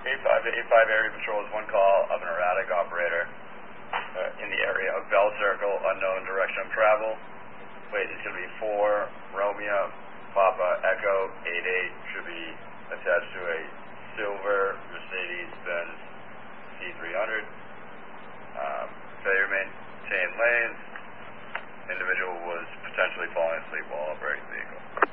85 area patrol is one call of an erratic operator in the area of Bell Circle, unknown direction of travel. Wait, it's going to be 4 Romeo Papa Echo 88, should be attached to a silver Mercedes-Benz C300. Failure to maintain lanes. Individual was potentially falling asleep while operating the vehicle.